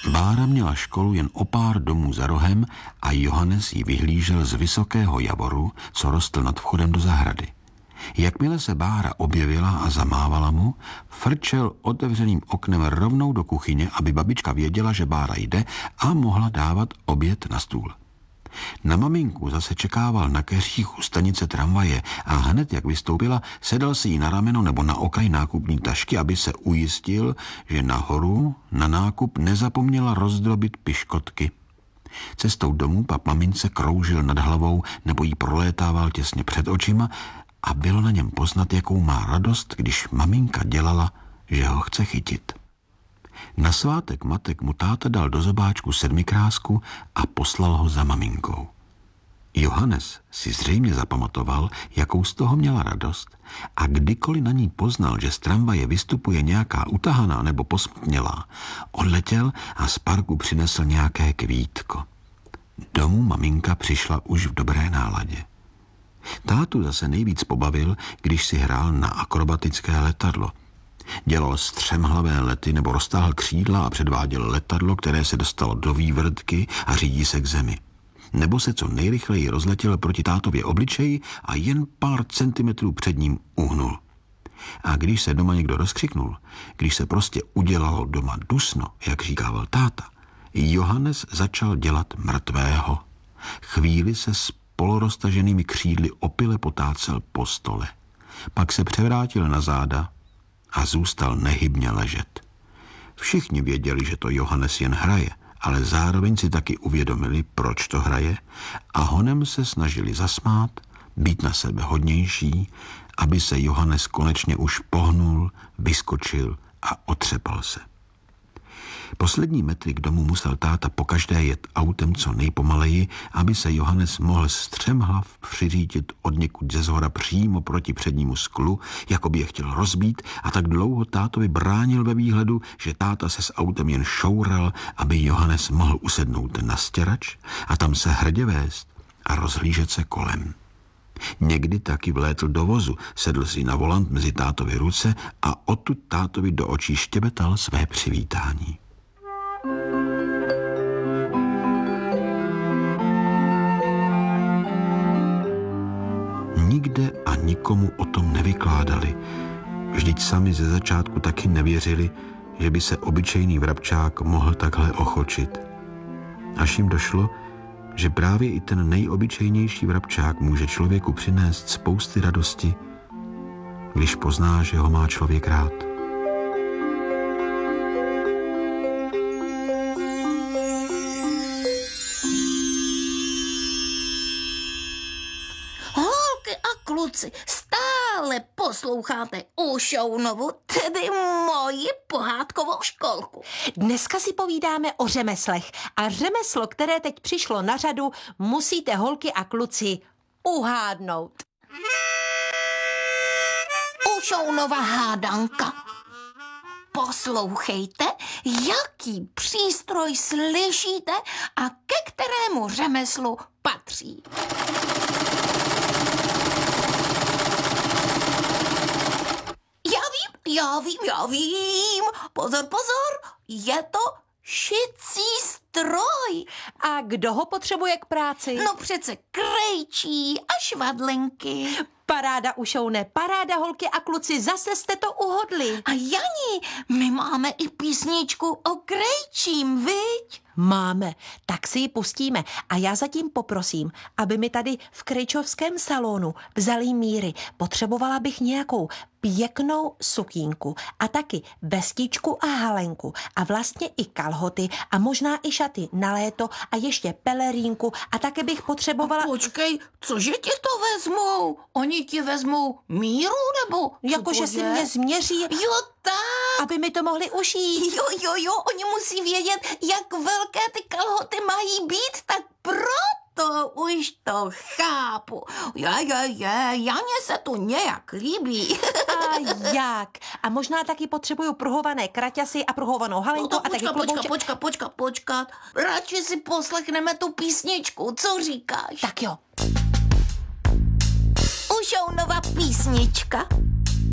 Bára měla školu jen o pár domů za rohem a Johannes ji vyhlížel z vysokého javoru, co rostl nad vchodem do zahrady. Jakmile se Bára objevila a zamávala mu, frčel otevřeným oknem rovnou do kuchyně, aby babička věděla, že Bára jde a mohla dávat oběd na stůl. Na maminku zase čekával na keřích u stanice tramvaje a hned jak vystoupila, sedal si jí na rameno nebo na okraj nákupní tašky, aby se ujistil, že nahoru na nákup nezapomněla rozdrobit piškotky. Cestou domů pak mamince kroužil nad hlavou nebo jí prolétával těsně před očima a bylo na něm poznat, jakou má radost, když maminka dělala, že ho chce chytit. Na svátek matek mu táta dal do zobáčku sedmikrásku a poslal ho za maminkou. Johannes si zřejmě zapamatoval, jakou z toho měla radost, a kdykoliv na ní poznal, že z tramvaje vystupuje nějaká utahaná nebo posmutnělá, odletěl a z parku přinesl nějaké kvítko. Domů maminka přišla už v dobré náladě. Tátu zase nejvíc pobavil, když si hrál na akrobatické letadlo. Dělal střemhlavé lety nebo roztáhl křídla a předváděl letadlo, které se dostalo do vývrtky a řídí se k zemi. Nebo se co nejrychleji rozletěl proti tátově obličeji a jen pár centimetrů před ním uhnul. A když se doma někdo rozkřiknul, když se prostě udělalo doma dusno, jak říkával táta, Johannes začal dělat mrtvého. Chvíli se s poloroztaženými křídly opile potácel po stole. Pak se převrátil na záda a zůstal nehybně ležet. Všichni věděli, že to Johannes jen hraje, ale zároveň si taky uvědomili, proč to hraje, a honem se snažili zasmát, být na sebe hodnější, aby se Johannes konečně už pohnul, vyskočil a otřepal se. Poslední metry k domu musel táta pokaždé jet autem co nejpomaleji, aby se Johannes mohl střemhlav přiřítit odněkud ze zhora přímo proti přednímu sklu, jako by je chtěl rozbít, a tak dlouho tátovi bránil ve výhledu, že táta se s autem jen šoural, aby Johannes mohl usednout na stěrač a tam se hrdě vést a rozhlížet se kolem. Někdy taky vlétl do vozu, sedl si na volant mezi tátovy ruce a odtud tátovi do očí štěbetal své přivítání. Nikde a nikomu o tom nevykládali. Vždyť sami ze začátku taky nevěřili, že by se obyčejný vrabčák mohl takhle ochočit. Až jim došlo, že právě i ten nejobyčejnější vrabčák může člověku přinést spousty radosti, když pozná, že ho má člověk rád. Holky a kluci, stále posloucháte Ušounovu, tedy moji pohádkovou školku. Dneska si povídáme o řemeslech a řemeslo, které teď přišlo na řadu, musíte, holky a kluci, uhádnout. Ušounova hádanka. Poslouchejte, jaký přístroj slyšíte a ke kterému řemeslu patří. Já vím. Pozor, je to šicí stroj. A kdo ho potřebuje k práci? No přece krejčí a švadlenky. Paráda, Ušoune, paráda, holky a kluci, zase jste to uhodli. A Jani, my máme i písničku o krejčím, viď? Máme, tak si ji pustíme a já zatím poprosím, aby mi tady v krejčovském salonu vzali míry. Potřebovala bych nějakou pěknou sukínku a taky vestičku a halenku a vlastně i kalhoty a možná i šaty na léto a ještě pelerínku a také bych potřebovala... Počkej, cože ti to vezmou? Oni ti vezmou míru nebo... Jakože si mě změří... Jo, tak. Aby mi to mohli ušít. Jo, oni musí vědět, jak velké ty kalhoty mají být, tak proto už to chápu. Janě se to nějak líbí. A jak? A možná taky potřebuju pruhované kraťasy a pruhovanou halenku a taky klobouček. Počkat. Radši si poslechneme tu písničku, co říkáš? Tak jo. Ušounova písnička.